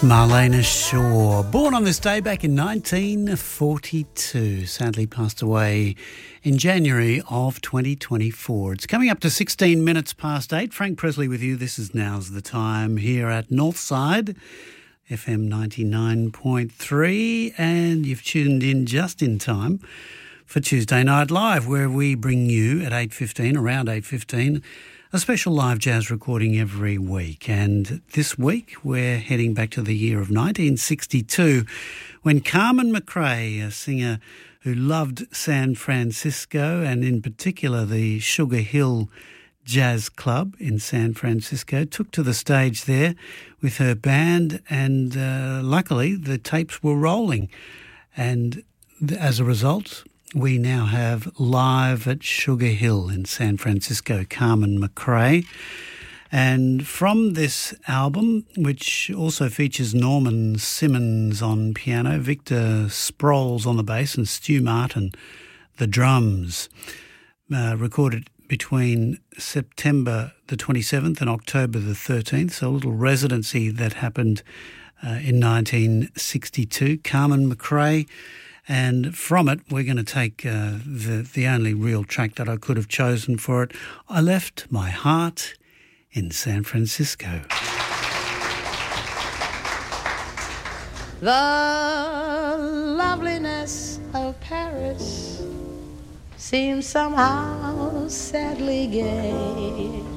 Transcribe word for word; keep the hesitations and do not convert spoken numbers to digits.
Marlena Shaw, born on this day back in nineteen forty-two, sadly passed away in January of twenty twenty-four. It's coming up to sixteen minutes past eight. Frank Presley with you. This is Now's the Time here at Northside, F M ninety-nine point three, and you've tuned in just in time for Tuesday Night Live, where we bring you at eight fifteen, around eight fifteen, a special live jazz recording every week. And this week we're heading back to the year of nineteen sixty-two, when Carmen McRae, a singer who loved San Francisco and in particular the Sugar Hill Jazz Club in San Francisco, took to the stage there with her band, and uh, luckily the tapes were rolling. And th- as a result, we now have live at Sugar Hill in San Francisco, Carmen McRae. And from this album, which also features Norman Simmons on piano, Victor Sproles on the bass, and Stu Martin the drums, uh, recorded between September the twenty-seventh and October the thirteenth, so a little residency that happened uh, in nineteen sixty-two. Carmen McRae. And from it, we're going to take uh, the, the only real track that I could have chosen for it. I Left My Heart in San Francisco. The loveliness of Paris seems somehow sadly gay.